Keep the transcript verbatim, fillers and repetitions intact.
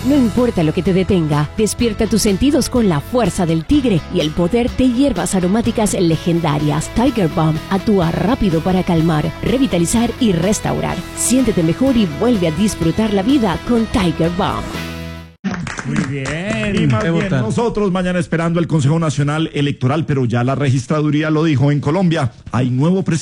No importa lo que te detenga, despierta tus sentidos con la fuerza del tigre y el poder de hierbas aromáticas legendarias. Tiger Balm actúa rápido para calmar, revitalizar y restaurar. Siéntete mejor y vuelve a disfrutar la vida con Tiger Balm. Muy bien. Y más bien, nosotros mañana esperando el Consejo Nacional Electoral, pero ya la registraduría lo dijo en Colombia, hay nuevo presidente.